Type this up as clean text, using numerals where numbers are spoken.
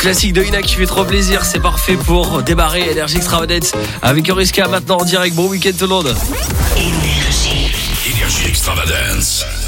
classique de Ina qui fait trop plaisir. C'est parfait pour démarrer Énergie Extravagance avec Euriska maintenant en direct. Bon week-end tout le monde. Énergie Extravagance.